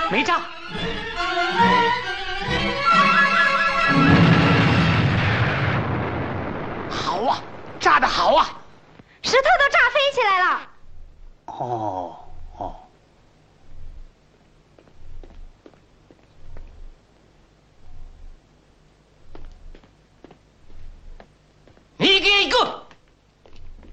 没炸。好啊，炸得好啊！ 石头都炸飞起来了。 哦。